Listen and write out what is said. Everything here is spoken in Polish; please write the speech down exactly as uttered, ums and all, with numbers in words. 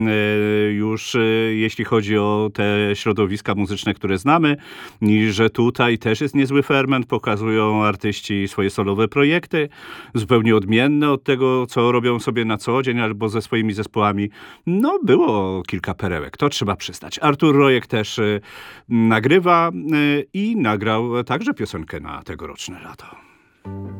już jeśli chodzi o te środowiska muzyczne, które znamy, i że tutaj też jest niezły ferment, pokazują artyści swoje solowe projekty, zupełnie odmienne od tego, co robią sobie na co dzień albo ze swoimi zespołami. No, było kilka perełek, to trzeba przyznać. Artur Rojek też y, nagrywa y, i nagrał także piosenkę na tegoroczne lato.